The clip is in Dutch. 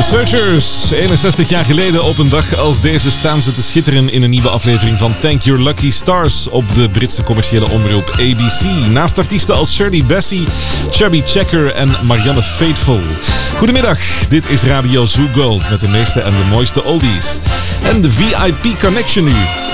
Searchers. 61 jaar geleden op een dag als deze staan ze te schitteren in een nieuwe aflevering van Thank Your Lucky Stars op de Britse commerciële omroep ABC. Naast artiesten als Shirley Bassey, Chubby Checker en Marianne Faithfull. Goedemiddag, dit is Radio Zoo Gold met de meeste en de mooiste oldies. En de VIP Connection nu.